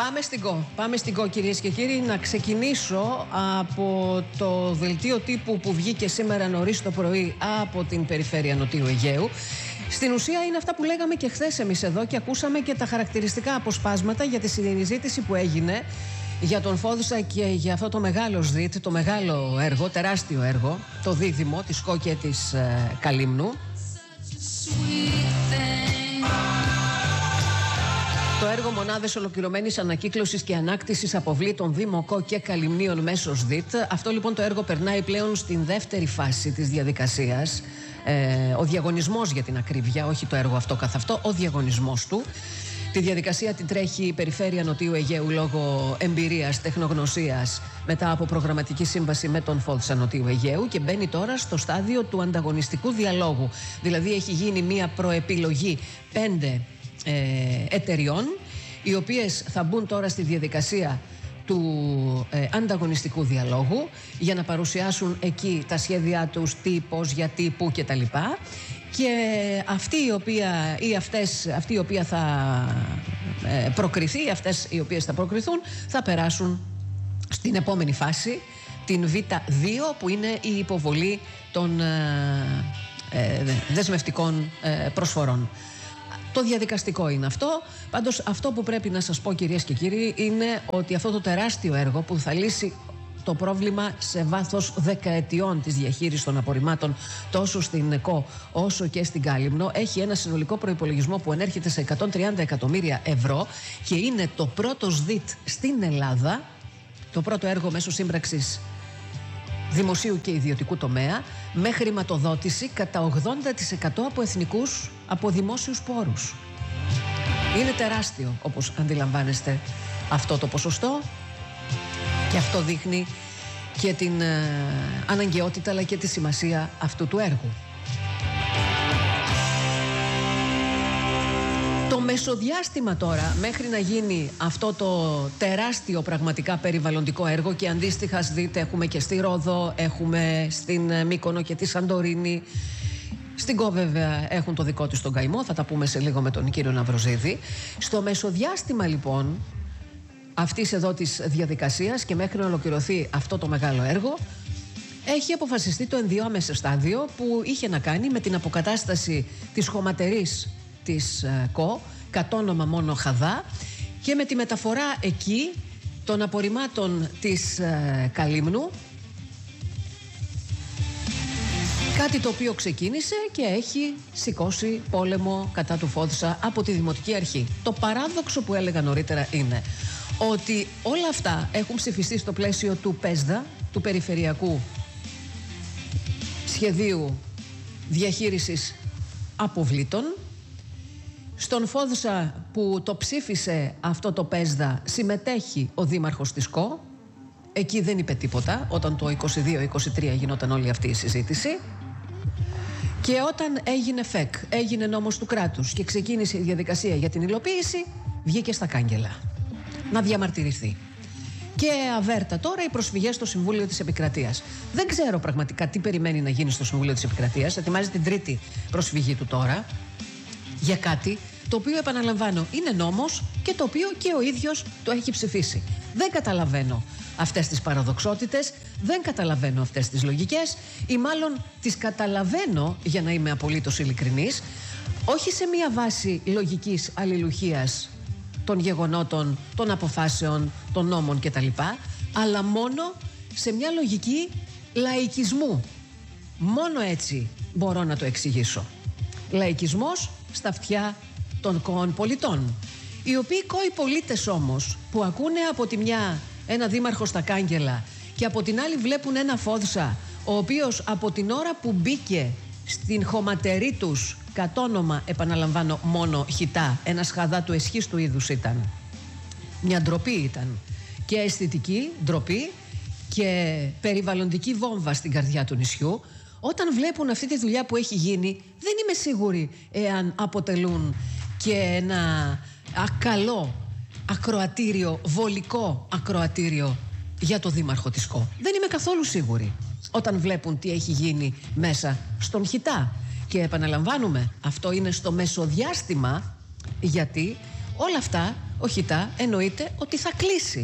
Πάμε στην ΚΟ, κυρίες και κύριοι. Να ξεκινήσω από το δελτίο τύπου που βγήκε σήμερα νωρίς το πρωί από την περιφέρεια Νοτιού Αιγαίου. Στην ουσία είναι αυτά που λέγαμε και χθες εμείς εδώ και ακούσαμε και τα χαρακτηριστικά αποσπάσματα για τη συζήτηση που έγινε για τον Φόδουσα και για αυτό το μεγάλο ΣΔΙΤ, το μεγάλο έργο, τεράστιο έργο, το δίδυμο της ΚΟ και της Καλύμνου. Το έργο Μονάδες Ολοκληρωμένης Ανακύκλωσης και Ανάκτησης Αποβλήτων Δήμο ΚΟ και Καλυμνίων μέσω ΣΔΙΤ. Αυτό λοιπόν το έργο περνάει πλέον στην δεύτερη φάση της διαδικασίας. Ο διαγωνισμός, για την ακρίβεια, όχι το έργο αυτό καθ' αυτό, ο διαγωνισμός του. Τη διαδικασία την τρέχει η Περιφέρεια Νοτιού Αιγαίου λόγω εμπειρίας, τεχνογνωσίας, μετά από προγραμματική σύμβαση με τον Φόδουσα Νοτιού Αιγαίου και μπαίνει τώρα στο στάδιο του ανταγωνιστικού διαλόγου. Δηλαδή έχει γίνει μια προεπιλογή 5 εταιριών, οι οποίες θα μπουν τώρα στη διαδικασία του ανταγωνιστικού διαλόγου για να παρουσιάσουν εκεί τα σχέδιά τους, τι, πώς, γιατί, πού κτλ. Και αυτή η οποία θα προκριθεί, αυτές οι οποίες θα προκριθούν, θα περάσουν στην επόμενη φάση, την Β2, που είναι η υποβολή των δεσμευτικών προσφορών. Το διαδικαστικό είναι αυτό. Πάντως αυτό που πρέπει να σας πω, κυρίες και κύριοι, είναι ότι αυτό το τεράστιο έργο που θα λύσει το πρόβλημα σε βάθος δεκαετιών της διαχείρισης των απορριμμάτων τόσο στην ΚΟ όσο και στην Κάλυμνο έχει ένα συνολικό προϋπολογισμό που ανέρχεται σε 130 εκατομμύρια ευρώ και είναι το πρώτο ΣΔΙΤ στην Ελλάδα, το πρώτο έργο μέσω σύμπραξης δημοσίου και ιδιωτικού τομέα με χρηματοδότηση κατά 80% από δημόσιους πόρους. Είναι τεράστιο, όπως αντιλαμβάνεστε, αυτό το ποσοστό και αυτό δείχνει και την αναγκαιότητα αλλά και τη σημασία αυτού του έργου. Το μεσοδιάστημα τώρα μέχρι να γίνει αυτό το τεράστιο πραγματικά περιβαλλοντικό έργο και αντίστοιχα ΣΔΙΤ έχουμε και στη Ρόδο, έχουμε στην Μύκονο και τη Σαντορίνη. Στην ΚΟ βέβαια έχουν το δικό τους τον καημό, θα τα πούμε σε λίγο με τον κύριο Ναυροζίδη. Στο μεσοδιάστημα λοιπόν αυτής εδώ της διαδικασίας και μέχρι να ολοκληρωθεί αυτό το μεγάλο έργο έχει αποφασιστεί το ενδιάμεσο στάδιο που είχε να κάνει με την αποκατάσταση της χωματερής της ΚΟ, κατ' όνομα μόνο Χαδά, και με τη μεταφορά εκεί των απορριμμάτων της Καλύμνου, κάτι το οποίο ξεκίνησε και έχει σηκώσει πόλεμο κατά του Φόδουσα από τη Δημοτική Αρχή. Το παράδοξο που έλεγα νωρίτερα είναι ότι όλα αυτά έχουν ψηφιστεί στο πλαίσιο του ΠΕΣΔΑ, του Περιφερειακού Σχεδίου Διαχείρισης Αποβλήτων. Στον Φόδουσα που το ψήφισε αυτό το ΠΕΣΔΑ συμμετέχει ο Δήμαρχος της ΚΟ. Εκεί δεν είπε τίποτα όταν το 22-23 γινόταν όλη αυτή η συζήτηση. Και όταν έγινε ΦΕΚ, έγινε νόμος του κράτους και ξεκίνησε η διαδικασία για την υλοποίηση, βγήκε στα κάγκελα να διαμαρτυρηθεί. Και αβέρτα τώρα οι προσφυγές στο Συμβούλιο της Επικρατείας. Δεν ξέρω πραγματικά τι περιμένει να γίνει στο Συμβούλιο της Επικρατείας. Ετοιμάζει την τρίτη προσφυγή του τώρα για κάτι το οποίο, επαναλαμβάνω, είναι νόμος και το οποίο και ο ίδιος το έχει ψηφίσει. Δεν καταλαβαίνω αυτές τις παραδοξότητες, δεν καταλαβαίνω αυτές τις λογικές ή μάλλον τις καταλαβαίνω, για να είμαι απολύτως ειλικρινής, όχι σε μια βάση λογικής αλληλουχίας των γεγονότων, των αποφάσεων, των νόμων κτλ, αλλά μόνο σε μια λογική λαϊκισμού. Μόνο έτσι μπορώ να το εξηγήσω. Λαϊκισμός στα αυτιά των ΚΟΟΝ πολιτών. Οι οποίοι ΚΟΗ πολίτες όμως που ακούνε από τη μια ένα δήμαρχο στα κάγκελα και από την άλλη βλέπουν ένα Φόδουσα ο οποίος από την ώρα που μπήκε στην χωματερή τους κατ' όνομα, επαναλαμβάνω, μόνο χιτά, ένα Χαδά του εσχίστου είδους ήταν. Μια ντροπή ήταν και αισθητική ντροπή και περιβαλλοντική βόμβα στην καρδιά του νησιού. Όταν βλέπουν αυτή τη δουλειά που έχει γίνει, δεν είμαι σίγουρη εάν αποτελούν και ένα καλό ακροατήριο, βολικό ακροατήριο για το δήμαρχο της ΚΟ. Δεν είμαι καθόλου σίγουρη όταν βλέπουν τι έχει γίνει μέσα στον χιτά. Και επαναλαμβάνουμε, αυτό είναι στο μεσοδιάστημα, γιατί όλα αυτά ο ΧΙΤΑ εννοείται ότι θα κλείσει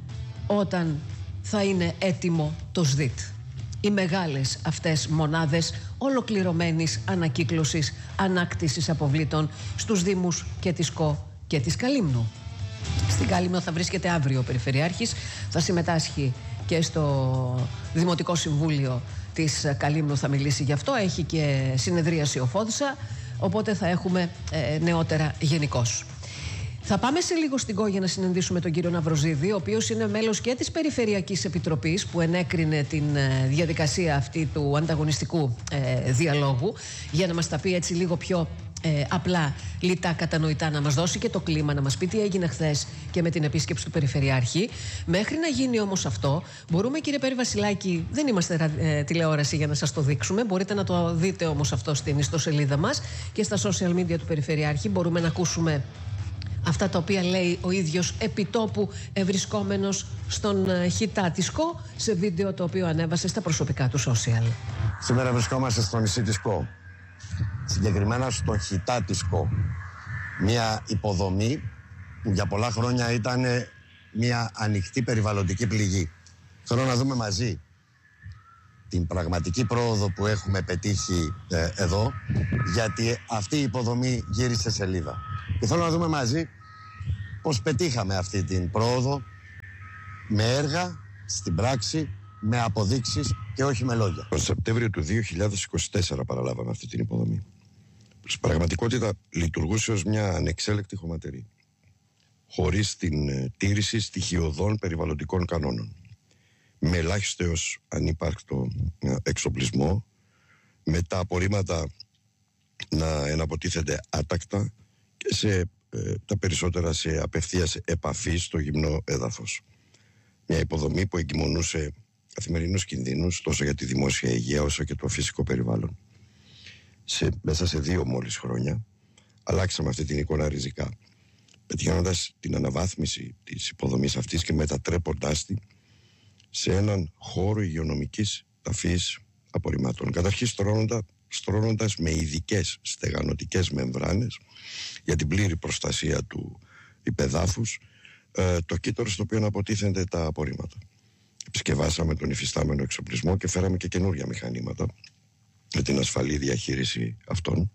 όταν θα είναι έτοιμο το ΣΔΙΤ. Οι μεγάλες αυτές μονάδες ολοκληρωμένης ανακύκλωσης, ανάκτησης αποβλήτων στους Δήμους και της ΚΟ και της Καλύμνου. Στην Καλύμνο θα βρίσκεται αύριο ο Περιφερειάρχης, θα συμμετάσχει και στο Δημοτικό Συμβούλιο της Καλύμνου, θα μιλήσει γι' αυτό, έχει και συνεδρίαση ο Φόδσα, οπότε θα έχουμε νεότερα γενικώς. Θα πάμε σε λίγο στην ΚΟ για να συναντήσουμε τον κύριο Ναυροζίδη, ο οποίος είναι μέλος και της Περιφερειακής Επιτροπής που ενέκρινε την διαδικασία αυτή του ανταγωνιστικού διαλόγου, για να μας τα πει έτσι λίγο πιο απλά, λιτά, κατανοητά, να μας δώσει και το κλίμα, να μας πει τι έγινε χθες και με την επίσκεψη του Περιφερειάρχη. Μέχρι να γίνει όμως αυτό, μπορούμε, κύριε Πέρη Βασιλάκη, δεν είμαστε τηλεόραση για να σας το δείξουμε, μπορείτε να το δείτε όμως αυτό στην ιστοσελίδα μας και στα social media του Περιφερειάρχη. Μπορούμε να ακούσουμε αυτά τα οποία λέει ο ίδιος επιτόπου ευρισκόμενος στον ΧΙΤΑ της ΚΟ, σε βίντεο το οποίο ανέβασε στα προσωπικά του social. Σήμερα βρισκόμαστε στο νησί της ΚΟ, συγκεκριμένα στον ΧΙΤΑ της ΚΟ. Μια υποδομή που για πολλά χρόνια ήταν μια ανοιχτή περιβαλλοντική πληγή. Θέλω να δούμε μαζί την πραγματική πρόοδο που έχουμε πετύχει εδώ, γιατί αυτή η υποδομή γύρισε σελίδα. Και θέλω να δούμε μαζί πώς πετύχαμε αυτή την πρόοδο με έργα, στην πράξη, με αποδείξεις και όχι με λόγια. Το Σεπτέμβριο του 2024 παραλάβαμε αυτή την υποδομή. Στην πραγματικότητα λειτουργούσε ως μια ανεξέλεκτη χωματερή, χωρίς την τήρηση στοιχειωδών περιβαλλοντικών κανόνων, με ελάχιστο έως ανύπαρκτο εξοπλισμό, με τα απορρίμματα να εναποτίθενται άτακτα και τα περισσότερα σε απευθείας επαφή στο γυμνό έδαφος. Μια υποδομή που εγκυμονούσε καθημερινούς κινδύνους τόσο για τη δημόσια υγεία όσο και το φυσικό περιβάλλον. Μέσα σε 2 μόλις χρόνια αλλάξαμε αυτή την εικόνα ριζικά, πετυχαίνοντας την αναβάθμιση της υποδομής αυτής και μετατρέποντάς τη σε έναν χώρο υγειονομικής ταφής απορριμμάτων. Καταρχήν στρώνοντας με ειδικές στεγανωτικές μεμβράνες για την πλήρη προστασία του υπεδάφους το κύτταρο στο οποίο αποτίθενται τα απορρίμματα. Επισκευάσαμε τον υφιστάμενο εξοπλισμό και φέραμε και καινούρια μηχανήματα για την ασφαλή διαχείριση αυτών.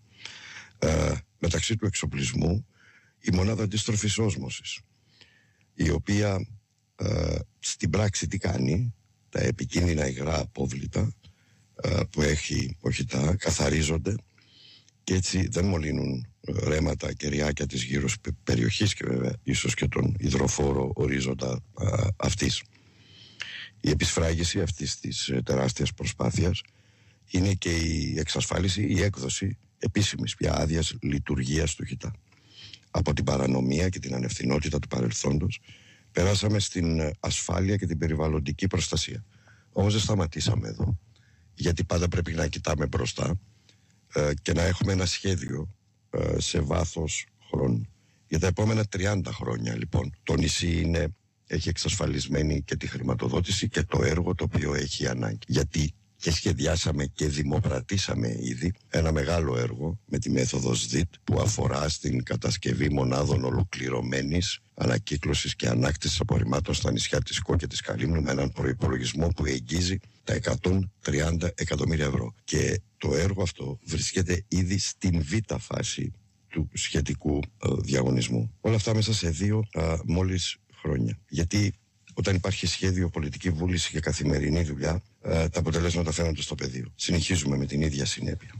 Μεταξύ του εξοπλισμού η μονάδα αντίστροφης όσμωσης, η οποία στην πράξη τι κάνει? Τα επικίνδυνα υγρά απόβλητα που έχει ο ΧΙΤΑ καθαρίζονται και έτσι δεν μολύνουν ρέματα και ριάκια της γύρω περιοχής και βέβαια ίσως και τον υδροφόρο ορίζοντα αυτής. Η επισφράγιση αυτής της τεράστιας προσπάθειας είναι και η εξασφάλιση, η έκδοση επίσημης πια άδειας λειτουργίας του ΧΙΤΑ. Από την παρανομία και την ανευθυνότητα του παρελθόντος περάσαμε στην ασφάλεια και την περιβαλλοντική προστασία. Όμως δεν σταματήσαμε εδώ, γιατί πάντα πρέπει να κοιτάμε μπροστά και να έχουμε ένα σχέδιο σε βάθος χρόνου. Για τα επόμενα 30 χρόνια λοιπόν το νησί έχει εξασφαλισμένη και τη χρηματοδότηση και το έργο το οποίο έχει ανάγκη. Γιατί και σχεδιάσαμε και δημοπρατήσαμε ήδη ένα μεγάλο έργο με τη μέθοδο ΣΔΙΤ που αφορά στην κατασκευή μονάδων ολοκληρωμένης ανακύκλωσης και ανάκτησης απορριμμάτων στα νησιά της ΚΟ και της Καλύμνου με έναν προϋπολογισμό που εγγίζει τα 130 εκατομμύρια ευρώ. Και το έργο αυτό βρίσκεται ήδη στην β' φάση του σχετικού διαγωνισμού. Όλα αυτά μέσα σε 2 μόλις χρόνια. Γιατί όταν υπάρχει σχέδιο, πολιτική βούληση και καθημερινή δουλειά, τα αποτελέσματα φαίνονται στο πεδίο. Συνεχίζουμε με την ίδια συνέπεια.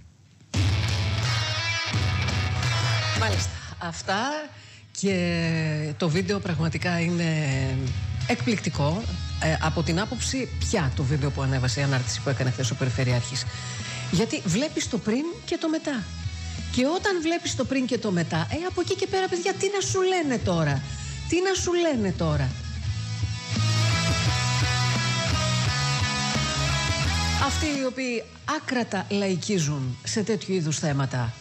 Μάλιστα. Αυτά και το βίντεο πραγματικά είναι εκπληκτικό. Από την άποψη πια το βίντεο που ανέβασε, η ανάρτηση που έκανε χθες ο Περιφερειάρχης. Γιατί βλέπεις το πριν και το μετά. Και όταν βλέπεις το πριν και το μετά, από εκεί και πέρα, παιδιά, τι να σου λένε τώρα. Τι να σου λένε τώρα. Αυτοί οι οποίοι άκρατα λαϊκίζουν σε τέτοιου είδους θέματα.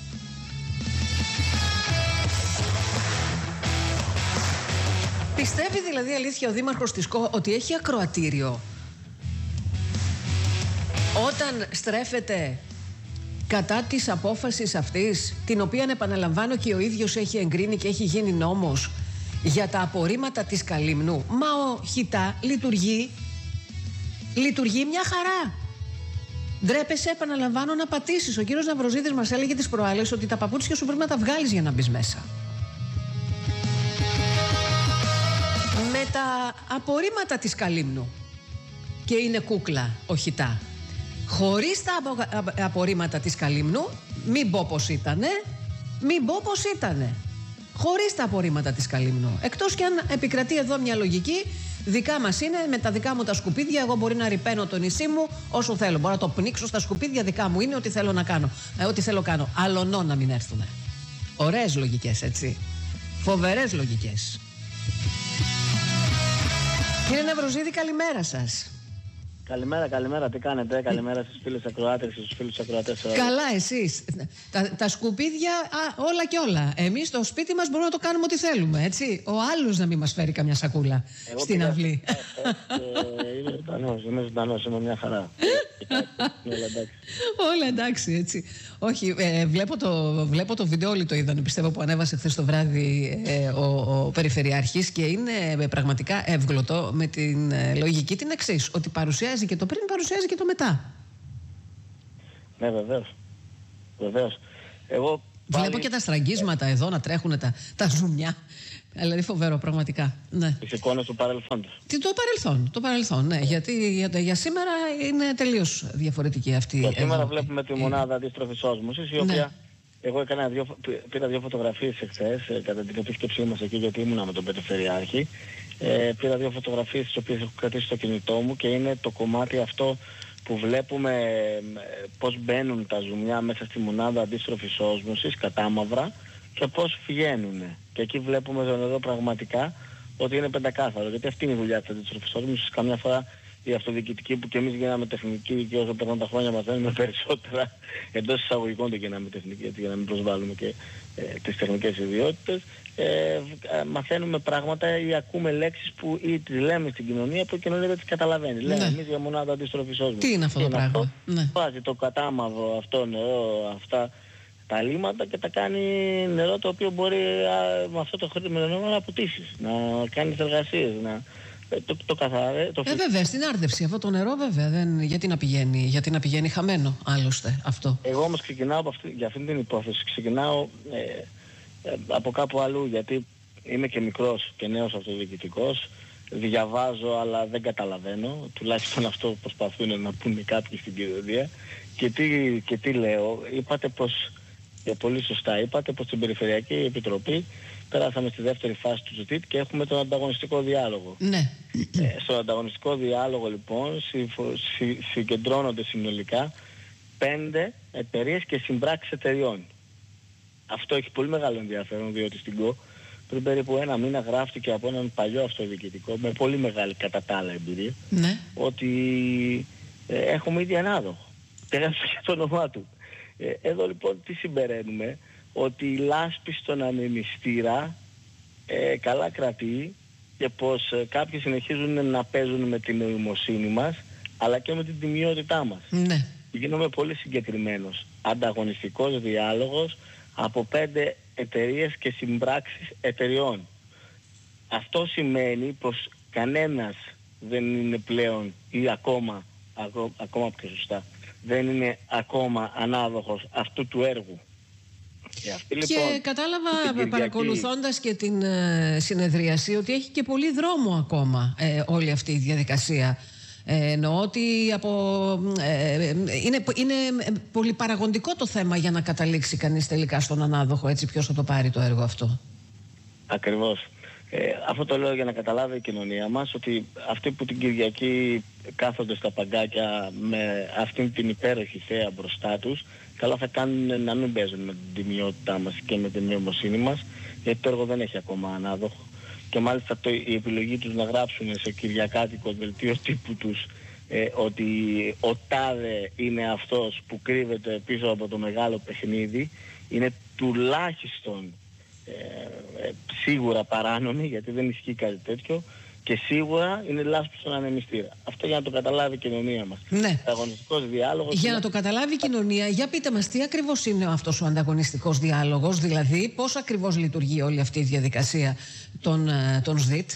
Πιστεύει δηλαδή αλήθεια ο Δήμαρχος της ΚΟ ότι έχει ακροατήριο όταν στρέφεται κατά της απόφασης αυτής, την οποία επαναλαμβάνω και ο ίδιος έχει εγκρίνει και έχει γίνει νόμος, για τα απορρίμματα της Καλύμνου. Μα ο Χιτά λειτουργεί μια χαρά. Ντρέπεσαι, επαναλαμβάνω, να πατήσεις. Ο κύριος Ναυροζίδης μας έλεγε τις προάλλες ότι τα παπούτσια σου πρέπει να τα βγάλεις για να μπεις μέσα. Με τα απορρίμματα της Καλύμνου. Και είναι κούκλα ο Χιτά. Χωρίς τα απορρίμματα της Καλύμνου, μην πω πως ήτανε. Χωρίς τα απορρίμματα της Καλύμνου. Εκτός και αν επικρατεί εδώ μια λογική, δικά μας είναι, με τα δικά μου τα σκουπίδια, εγώ μπορεί να ρυπαίνω το νησί μου όσο θέλω. Μπορώ να το πνίξω στα σκουπίδια, δικά μου είναι, ό,τι θέλω να κάνω. Ό,τι θέλω κάνω. Αλλονό να μην έρθουνε. Ωραίες λογικές, έτσι. Φοβερές λογικές. Κύριε Ναυροζίδη, καλημέρα σας. Καλημέρα, τι κάνετε? Καλημέρα στις φίλες ακροάτες και στους φίλους ακροατές. Καλά, εσείς. Τα σκουπίδια, όλα και όλα. Εμείς στο σπίτι μας μπορούμε να το κάνουμε ό,τι θέλουμε, έτσι. Ο άλλος να μην μας φέρει καμιά σακούλα στην αυλή. Είμαι ζωντανός, είμαι μια χαρά. Όλα εντάξει, έτσι. Όχι, βλέπω το βίντεο, όλοι το είδαν, πιστεύω, που ανέβασε χθες το βράδυ ο Περιφερειάρχης, και είναι πραγματικά εύγλωτο με την λογική την εξής, ότι παρουσιάζει και το πριν, παρουσιάζει και το μετά. Ναι, βεβαίως. Βλέπω και τα στραγγίσματα εδώ να τρέχουν τα ζουμιά. Δηλαδή φοβερό, πραγματικά. Ναι. Τις εικόνες του παρελθόντος. Το παρελθόν, ναι. Γιατί για σήμερα είναι τελείως διαφορετική αυτή. Για σήμερα βλέπουμε τη μονάδα αντίστροφης όσμωσης, η οποία εγώ πήρα 2 φωτογραφίες εχθές, κατά την επίσκεψή μας εκεί, γιατί ήμουνα με τον Περιφερειάρχη. Πήρα 2 φωτογραφίες τις οποίες έχω κρατήσει στο κινητό μου, και είναι το κομμάτι αυτό που βλέπουμε πώς μπαίνουν τα ζουμιά μέσα στη μονάδα αντίστροφης όσμωσης, κατάμαυρα, και πώς βγαίνουν. Και εκεί βλέπουμε το νερό πραγματικά ότι είναι πεντακάθαρο. Γιατί αυτή είναι η δουλειά της αντίστροφης όσμωσης. Καμιά φορά η αυτοδιοικητική, που και εμείς γίναμε τεχνικοί, και όσο περνάνε τα χρόνια μαθαίνουμε περισσότερα, εντός εισαγωγικών δεν γίναμε τεχνικοί, για να μην προσβάλλουμε και τις τεχνικές ιδιότητες, μαθαίνουμε πράγματα ή ακούμε λέξεις που ή τις λέμε στην κοινωνία που η κοινωνία δεν τις καταλαβαίνει. Λέμε εμείς για μονάδα αντίστροφης όσμωσης. Τι είναι αυτό το πράγμα? Βάζει το κατάμαυρο αυτό νερό, αυτά τα λίμματα, και τα κάνει νερό το οποίο μπορεί με αυτό το νερό να αποτύσεις, να κάνεις εργασίες, να το καθαρέ. Βέβαια, στην άρδευση αυτό το νερό, βέβαια, γιατί να πηγαίνει χαμένο, άλλωστε αυτό. Εγώ όμως ξεκινάω για αυτή την υπόθεση, ξεκινάω από κάπου αλλού, γιατί είμαι και μικρός και νέος αυτοδιοικητικός, διαβάζω αλλά δεν καταλαβαίνω, τουλάχιστον αυτό προσπαθούν να πούνε κάποιοι στην κοινωνία. Και τι λέω? Είπατε πως, πολύ σωστά είπατε, πως στην Περιφερειακή Επιτροπή περάσαμε στη δεύτερη φάση του ΖΤΙΤ και έχουμε τον ανταγωνιστικό διάλογο. Ναι. Στον ανταγωνιστικό διάλογο, λοιπόν, συγκεντρώνονται συνολικά 5 εταιρείες και συμπράξεις εταιριών. Αυτό έχει πολύ μεγάλο ενδιαφέρον, διότι στην ΚΟ πριν περίπου 1 μήνα γράφτηκε από έναν παλιό αυτοδιοικητικό με πολύ μεγάλη κατά τα άλλα εμπειρία, ότι έχουμε ήδη ανάδοχο. Έγραψε και το όνομά του. Εδώ λοιπόν τι συμπεραίνουμε? Ότι η λάσπη στον ανεμιστήρα καλά κρατεί, και πως κάποιοι συνεχίζουν να παίζουν με την νοημοσύνη μας, αλλά και με την τιμιότητά μας. Ναι. Γίνομαι πολύ συγκεκριμένος. Ανταγωνιστικός διάλογος από 5 εταιρείες και συμπράξεις εταιριών. Αυτό σημαίνει πως κανένας δεν είναι πλέον, ή ακόμα πιο σωστά, δεν είναι ακόμα ανάδοχος αυτού του έργου. Και λοιπόν, κατάλαβα παρακολουθώντας και την συνεδρίαση ότι έχει και πολύ δρόμο ακόμα όλη αυτή η διαδικασία. Εννοώ ότι είναι πολυπαραγοντικό το θέμα για να καταλήξει κανείς τελικά στον ανάδοχο, έτσι, ποιος θα το πάρει το έργο αυτό. Ακριβώς. Αυτό το λέω για να καταλάβει η κοινωνία μας, ότι αυτοί που την Κυριακή κάθονται στα παγκάκια με αυτήν την υπέροχη θέα μπροστά τους, καλά θα κάνουν να μην παίζουν με την τιμιότητά μας και με την νοημοσύνη μας, γιατί το έργο δεν έχει ακόμα ανάδοχο. Και μάλιστα η επιλογή τους να γράψουν σε κυριακάτικο δελτίο τύπου τους ότι ο τάδε είναι αυτός που κρύβεται πίσω από το μεγάλο παιχνίδι, είναι τουλάχιστον σίγουρα παράνομη, γιατί δεν ισχύει κάτι τέτοιο, Και σίγουρα είναι λάσπη στον ανεμιστήρα. Αυτό για να το καταλάβει η κοινωνία μας. Ναι. Ανταγωνιστικός διάλογος. Για να το καταλάβει η κοινωνία, για πείτε μας τι ακριβώς είναι αυτός ο ανταγωνιστικός διάλογος, δηλαδή πώς ακριβώς λειτουργεί όλη αυτή η διαδικασία των ΣΔΙΤ.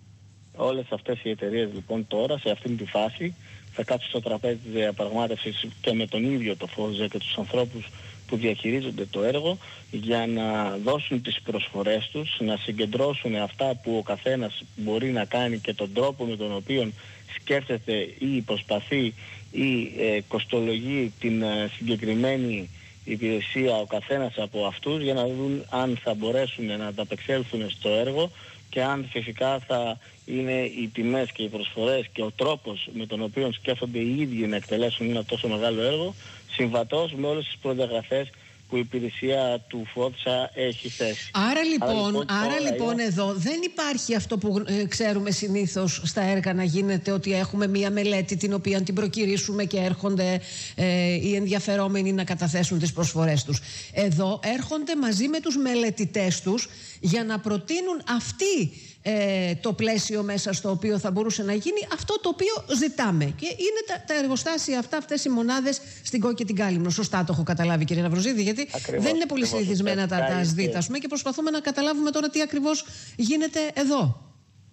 Όλες αυτές οι εταιρείες λοιπόν τώρα σε αυτήν τη φάση θα κάτσουν στο τραπέζι της διαπραγμάτευσης και με τον ίδιο το ΦΟΔΖΕ και τους ανθρώπους που διαχειρίζονται το έργο για να δώσουν τις προσφορές τους, να συγκεντρώσουν αυτά που ο καθένας μπορεί να κάνει και τον τρόπο με τον οποίο σκέφτεται ή προσπαθεί ή κοστολογεί την συγκεκριμένη υπηρεσία ο καθένας από αυτούς, για να δουν αν θα μπορέσουν να ανταπεξέλθουν στο έργο και αν φυσικά θα είναι οι τιμές και οι προσφορές και ο τρόπος με τον οποίο σκέφτονται οι ίδιοι να εκτελέσουν ένα τόσο μεγάλο έργο συμβατός με όλες τις προδιαγραφές που η υπηρεσία του ΦΟΔΣΑ έχει θέσει. Άρα λοιπόν εδώ δεν υπάρχει αυτό που ξέρουμε συνήθως στα έργα να γίνεται, ότι έχουμε μία μελέτη την οποία την προκυρήσουμε και έρχονται οι ενδιαφερόμενοι να καταθέσουν τις προσφορές τους. Εδώ έρχονται μαζί με τους μελετητές τους για να προτείνουν αυτοί το πλαίσιο μέσα στο οποίο θα μπορούσε να γίνει αυτό το οποίο ζητάμε. Και είναι τα εργοστάσια αυτά, αυτές οι μονάδες στην Κό και την Κάλυμνο. Σωστά το έχω καταλάβει, κύριε Ναυροζίδη, γιατί δεν είναι πολύ συνηθισμένα τα ΣΔΙΤ, ας πούμε, και προσπαθούμε να καταλάβουμε τώρα τι ακριβώς γίνεται εδώ.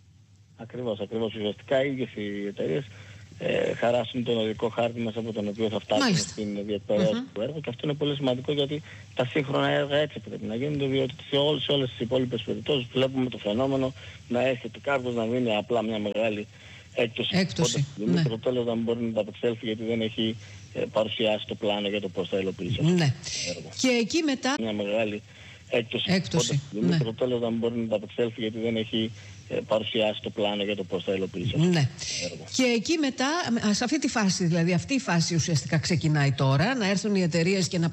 Ακριβώς. Ουσιαστικά οι ίδιες οι εταιρείες χαράσουν τον οδικό χάρτη μας από τον οποίο θα φτάσουμε στην διεκπαιρέωση του έργου, και αυτό είναι πολύ σημαντικό, γιατί τα σύγχρονα έργα έτσι πρέπει να γίνονται, διότι σε όλες τις υπόλοιπες περιπτώσεις βλέπουμε το φαινόμενο να έρχεται κάποιος να δίνει απλά μια μεγάλη έκπτωση. Ναι. Και το τέλος να μπορεί να τα απεξέλθει γιατί δεν έχει παρουσιάσει το πλάνο για το πώς θα υλοποιήσει αυτό το έργο. Και εκεί μετά μια μεγάλη έκπτωση. Ναι. Και το τέλος να μπορεί να τα απεξέλθει γιατί δεν έχει παρουσιάσει το πλάνο για το πώς θα υλοποιήσει αυτό το έργο. Και εκεί μετά, σε αυτή τη φάση, δηλαδή αυτή η φάση ουσιαστικά ξεκινάει τώρα, να έρθουν οι εταιρείες και να